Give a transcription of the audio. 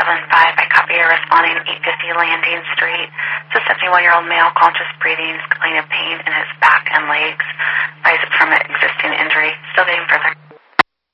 I copy a responding 850 Landing Street. It's a 71-year-old male, conscious breathing, complaining of pain in his back and legs.